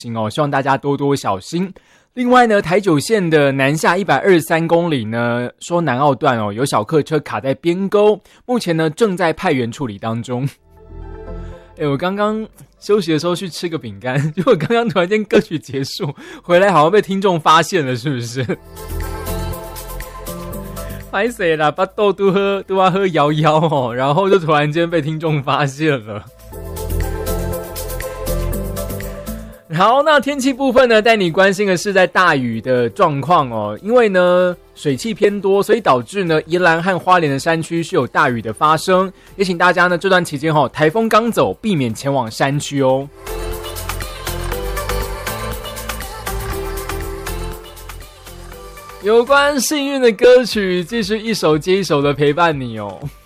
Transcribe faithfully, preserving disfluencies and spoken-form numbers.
哦，希望大家多多小心。另外呢，台九线的南下一百二十三公里呢，说南澳段哦有小客车卡在边沟，目前呢正在派员处理当中。哎，我刚刚休息的时候去吃个饼干，结果刚刚突然间歌曲结束，回来好像被听众发现了，是不是？拍谁啦？把豆都喝都要喝摇摇哦，然后就突然间被听众发现了。好，那天气部分呢，带你关心的是在大雨的状况哦，因为呢水汽偏多，所以导致呢宜兰和花莲的山区是有大雨的发生，也请大家呢这段期间哦，台风刚走，避免前往山区哦。有关幸运的歌曲，继续一首接一首的陪伴你哦。